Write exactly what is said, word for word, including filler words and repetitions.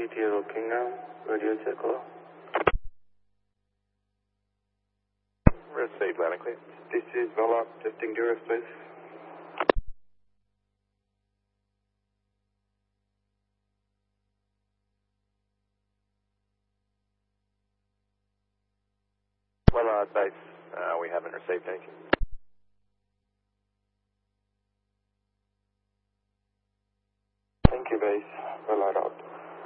T T looking now. Radio check off. Receive loud and clear. This is Velop, testing Duress, please. Wellard base, uh, we haven't received anything. Thank you, base. Wellard out.